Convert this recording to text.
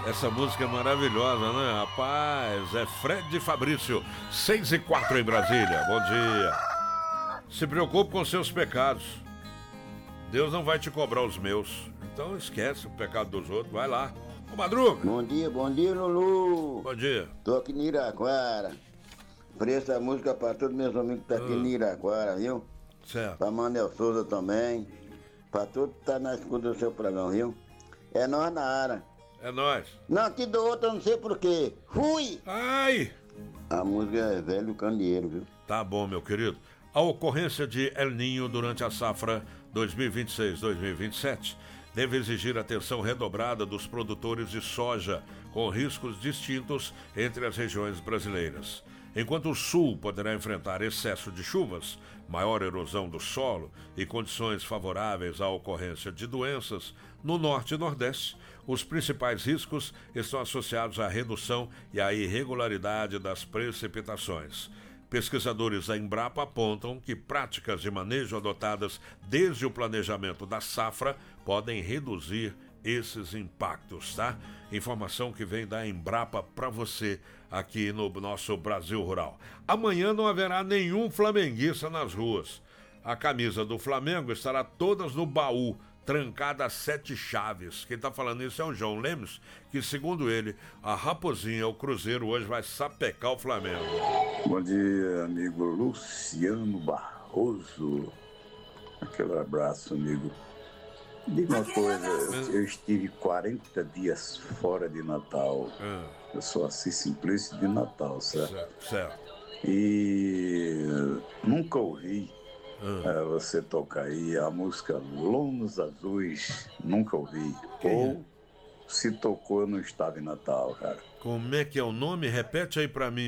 Essa música é maravilhosa, né, rapaz? É Fred Fabrício, 6:04 em Brasília. Bom dia. Se preocupe com seus pecados. Deus não vai te cobrar os meus. Então esquece o pecado dos outros. Vai lá. Ô, Madruga. Bom dia, Lulu. Bom dia. Tô aqui em Iraquara. Presta a música pra todos meus amigos que tá aqui em Iraquara, viu? Certo. Pra Manel Souza também. Pra todos que tá na escuta do seu programa, viu? É nós na área. É nóis. Não, te dou outra, não sei porquê. Fui! Ai! A música é Velho Candeeiro, viu? Tá bom, meu querido. A ocorrência de El Niño durante a safra 2026-2027 deve exigir atenção redobrada dos produtores de soja, com riscos distintos entre as regiões brasileiras. Enquanto o sul poderá enfrentar excesso de chuvas, maior erosão do solo e condições favoráveis à ocorrência de doenças, no norte e nordeste, os principais riscos estão associados à redução e à irregularidade das precipitações. Pesquisadores da Embrapa apontam que práticas de manejo adotadas desde o planejamento da safra podem reduzir esses impactos, tá? Informação que vem da Embrapa para você aqui no nosso Brasil Rural. Amanhã não haverá nenhum flamenguista nas ruas. A camisa do Flamengo estará todas no baú, trancada a 7 chaves. Quem tá falando isso é o João Lemos, que segundo ele, a Raposinha, o Cruzeiro, hoje vai sapecar o Flamengo. Bom dia, amigo Luciano Barroso. Aquele abraço, amigo. Diga uma coisa, eu estive 40 dias fora de Natal. Eu sou assim Simplício de Natal, certo? Certo. E nunca ouvi você tocar aí a música Lonos Azuis, nunca ouvi. Ou se tocou, eu não estava em Natal, cara. Como é que é o nome? Repete aí pra mim.